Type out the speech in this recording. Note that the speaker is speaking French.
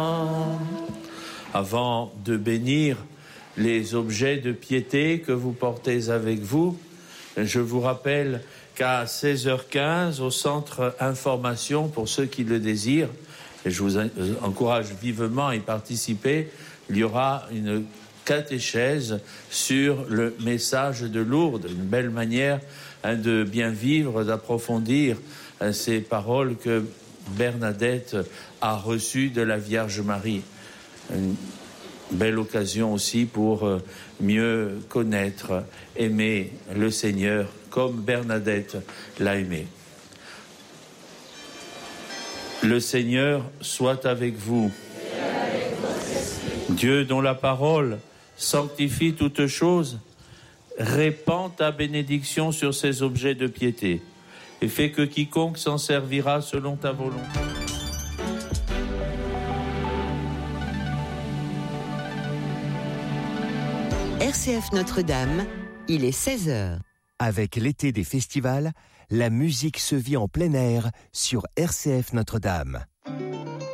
Avant de bénir les objets de piété que vous portez avec vous, je vous rappelle qu'à 16h15, au centre information, pour ceux qui le désirent, et je vous encourage vivement à y participer, il y aura une catéchèse sur le message de Lourdes, une belle manière de bien vivre, d'approfondir ces paroles que Bernadette a reçues de la Vierge Marie. Une belle occasion aussi pour mieux connaître, aimer le Seigneur comme Bernadette l'a aimé. Le Seigneur soit avec vous. Dieu dont la parole sanctifie toutes choses, répand ta bénédiction sur ces objets de piété et fait que quiconque s'en servira selon ta volonté. RCF Notre-Dame, il est 16h. Avec l'été des festivals, la musique se vit en plein air sur RCF Notre-Dame.